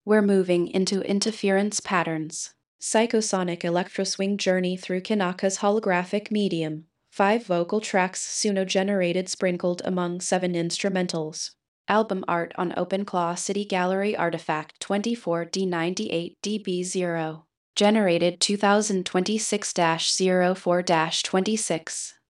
We're moving into interference patterns. Psychosonic electroswing journey through Kanaka's holographic medium. 5 vocal tracks Suno-generated sprinkled among 7 instrumentals. Album art on OpenClaw City Gallery Artifact 24D98DB0. Generated 2026-04-26.